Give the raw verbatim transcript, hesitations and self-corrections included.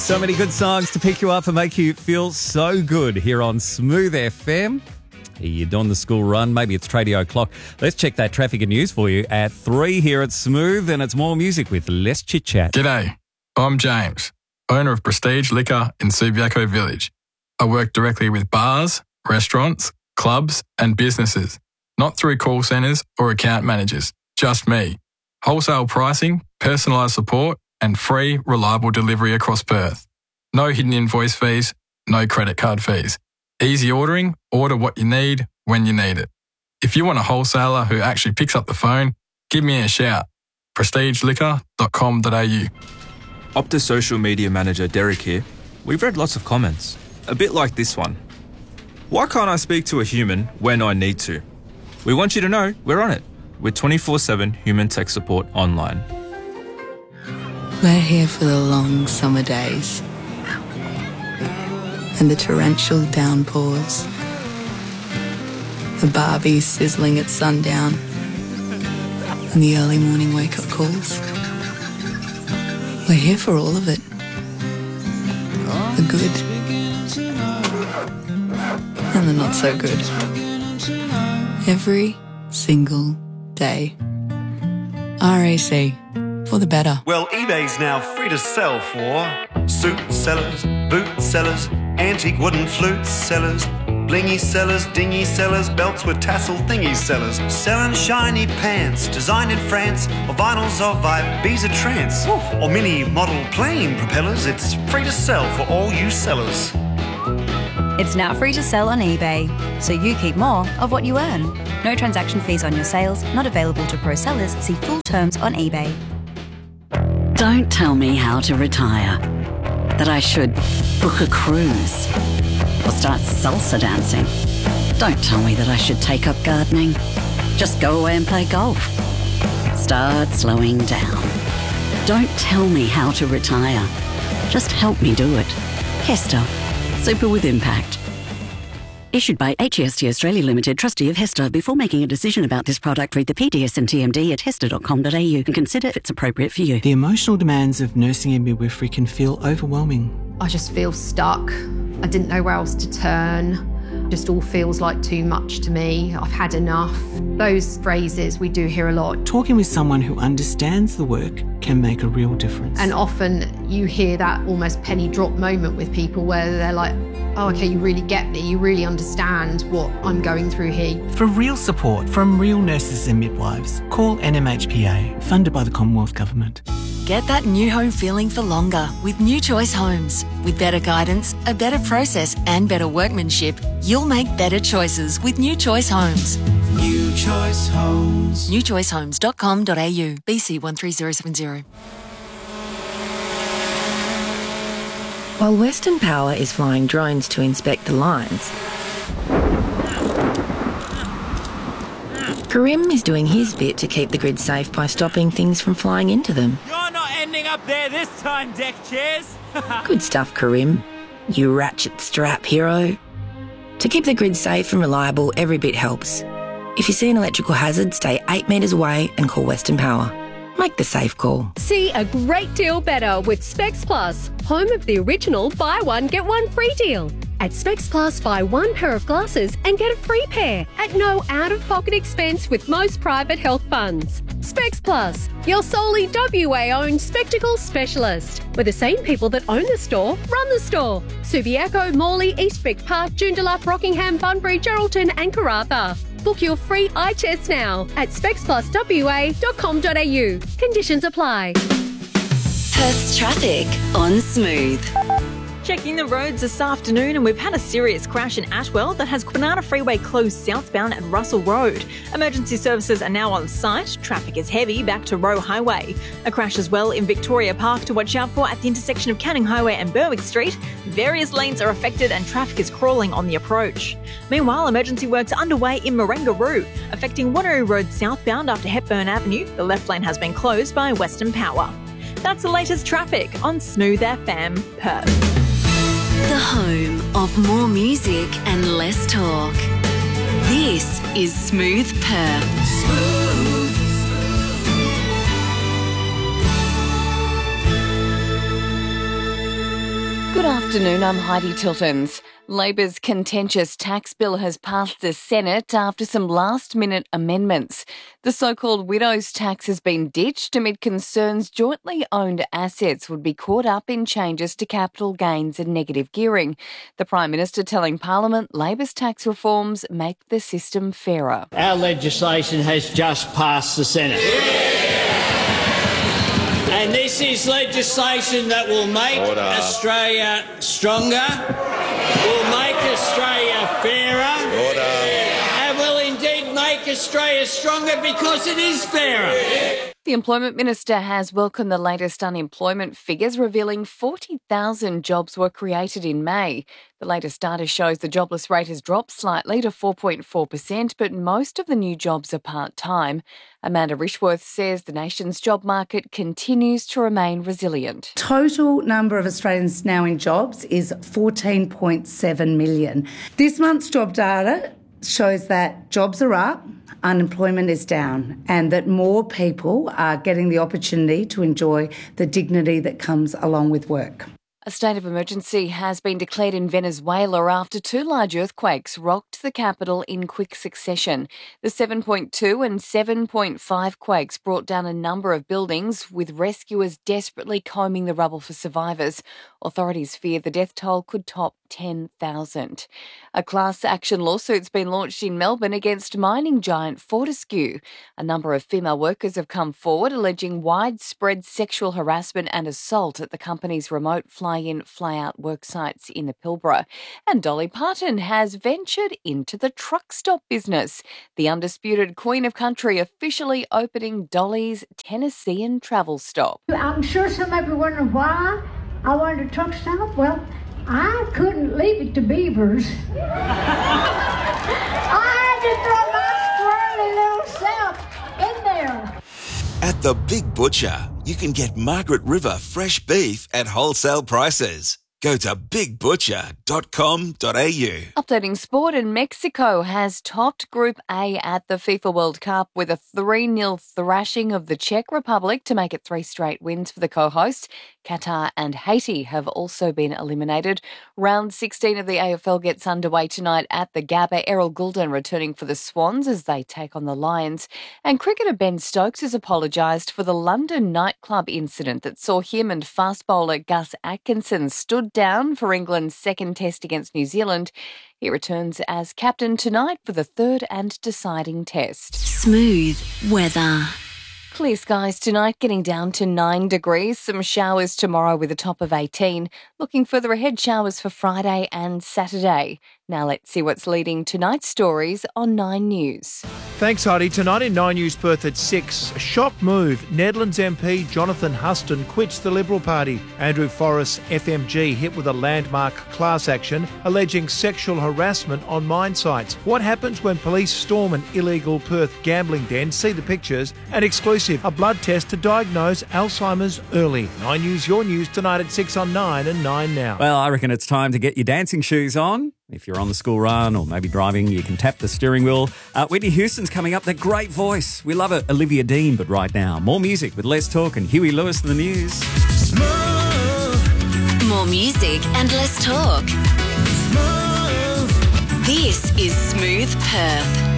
So many good songs to pick you up and make you feel so good here on Smooth F M. You're doing the school run, maybe it's tradie o'clock. Let's check that traffic and news for you at three here at Smooth, and it's more music with less chit-chat. G'day, I'm James, owner of Prestige Liquor in Subiaco Village. I work directly with bars, restaurants, clubs and businesses, not through call centres or account managers, just me. Wholesale pricing, personalised support and free, reliable delivery across Perth. No hidden invoice fees, no credit card fees. Easy ordering, order what you need when you need it. If you want a wholesaler who actually picks up the phone, give me a shout. prestige liquor dot com dot a u. Optus social media manager Derek here. We've read lots of comments, a bit like this one. Why can't I speak to a human when I need to? We want you to know we're on it with twenty-four seven human tech support online. We're here for the long summer days and the torrential downpours, the Barbies sizzling at sundown and the early morning wake-up calls. We're here for all of it. The good and the not so good. Every single day. R A C, for the better. Well, eBay's now free to sell for suit sellers, boot sellers, antique wooden flute sellers, blingy sellers, dingy sellers, belts with tassel thingy sellers, selling shiny pants, designed in France, or vinyls of Ibiza trance, or mini model plane propellers. It's free to sell for all you sellers. It's now free to sell on eBay, so you keep more of what you earn. No transaction fees on your sales, not available to pro sellers. See full terms on eBay. Don't tell me how to retire. That I should book a cruise or start salsa dancing. Don't tell me that I should take up gardening. Just go away and play golf. Start slowing down. Don't tell me how to retire. Just help me do it. Hester. Super with impact. Issued by H E S T Australia Limited, trustee of Hester. Before making a decision about this product, read the P D S and T M D at hester dot com dot a u and consider if it's appropriate for you. The emotional demands of nursing and midwifery can feel overwhelming. I just feel stuck. I didn't know where else to turn. Just all feels like too much to me. I've had enough. Those phrases we do hear a lot. Talking with someone who understands the work can make a real difference. And often you hear that almost penny drop moment with people where they're like, oh, okay, you really get me. You really understand what I'm going through here. For real support from real nurses and midwives, call N M H P A, funded by the Commonwealth Government. Get that new home feeling for longer with New Choice Homes. With better guidance, a better process and better workmanship, you'll make better choices with New Choice Homes. New Choice Homes. new choice homes dot com dot a u, B C one three zero seven zero. While Western Power is flying drones to inspect the lines, Karim is doing his bit to keep the grid safe by stopping things from flying into them. You're not ending up there this time, deck chairs. Good stuff, Karim. You ratchet strap hero. To keep the grid safe and reliable, every bit helps. If you see an electrical hazard, stay eight metres away and call Western Power. Make the safe call. See a great deal better with Specs Plus, home of the original buy one, get one free deal. At Specs Plus, buy one pair of glasses and get a free pair at no out-of-pocket expense with most private health funds. Specs Plus, your solely W A-owned spectacle specialist, where the same people that own the store run the store. Subiaco, Morley, Eastwick Park, Joondalup, Rockingham, Bunbury, Geraldton and Karratha. Book your free eye test now at specs plus w a dot com dot a u. Conditions apply. Perth's traffic on Smooth. Checking the roads this afternoon, and we've had a serious crash in Atwell that has Kwinana Freeway closed southbound at Russell Road. Emergency services are now on site. Traffic is heavy back to Roe Highway. A crash as well in Victoria Park to watch out for at the intersection of Canning Highway and Berwick Street. Various lanes are affected and traffic is crawling on the approach. Meanwhile, emergency works are underway in Marangaroo, affecting Wanneroo Road southbound after Hepburn Avenue. The left lane has been closed by Western Power. That's the latest traffic on Smooth F M Perth. The home of more music and less talk. This is Smooth Perth. Smooth. Good afternoon, I'm Heidi Tiltons. Labor's contentious tax bill has passed the Senate after some last-minute amendments. The so-called widow's tax has been ditched amid concerns jointly owned assets would be caught up in changes to capital gains and negative gearing. The Prime Minister telling Parliament Labor's tax reforms make the system fairer. Our legislation has just passed the Senate. And this is legislation that will make Order. Australia stronger, will make Australia fairer, Order. And will indeed make Australia stronger because it is fairer. The Employment Minister has welcomed the latest unemployment figures, revealing forty thousand jobs were created in May. The latest data shows the jobless rate has dropped slightly to four point four percent, but most of the new jobs are part-time. Amanda Rishworth says the nation's job market continues to remain resilient. Total number of Australians now in jobs is fourteen point seven million. This month's job data shows that jobs are up, unemployment is down, and that more people are getting the opportunity to enjoy the dignity that comes along with work. A state of emergency has been declared in Venezuela after two large earthquakes rocked the capital in quick succession. The seven point two and seven point five quakes brought down a number of buildings, with rescuers desperately combing the rubble for survivors. Authorities fear the death toll could top ten thousand. A class action lawsuit's been launched in Melbourne against mining giant Fortescue. A number of female workers have come forward alleging widespread sexual harassment and assault at the company's remote fly-in, fly-out work sites in the Pilbara. And Dolly Parton has ventured into the truck stop business. The undisputed Queen of Country officially opening Dolly's Tennessean travel stop. I'm sure some of you are wondering why I wanted a truck stop. Well, I couldn't leave it to beavers. I had to throw my squirrely little self in there. At the Big Butcher, you can get Margaret River fresh beef at wholesale prices. Go to big butcher dot com dot a u. Updating sport, and Mexico has topped Group A at the FIFA World Cup with a three nil thrashing of the Czech Republic to make it three straight wins for the co-hosts. Qatar and Haiti have also been eliminated. Round sixteen of the A F L gets underway tonight at the Gabba. Errol Goulden returning for the Swans as they take on the Lions. And cricketer Ben Stokes has apologised for the London nightclub incident that saw him and fast bowler Gus Atkinson stood down for England's second test against New Zealand. He returns as captain tonight for the third and deciding test. Smooth weather. Clear skies tonight, getting down to nine degrees. Some showers tomorrow with a top of eighteen. Looking further ahead, showers for Friday and Saturday. Now let's see what's leading tonight's stories on Nine News. Thanks, Heidi. Tonight in Nine News Perth at six, a shock move. Nedlands M P Jonathan Huston quits the Liberal Party. Andrew Forrest, F M G, hit with a landmark class action alleging sexual harassment on mine sites. What happens when police storm an illegal Perth gambling den? See the pictures. And exclusive, a blood test to diagnose Alzheimer's early. Nine News, your news tonight at six on Nine and Nine Now. Well, I reckon it's time to get your dancing shoes on. If you're on the school run or maybe driving, you can tap the steering wheel. Uh, Whitney Houston's coming up. That great voice. We love it. Olivia Dean, but right now, more music with Less Talk and Huey Lewis in the news. Smooth. More music and less talk. Smooth. This is Smooth Perth.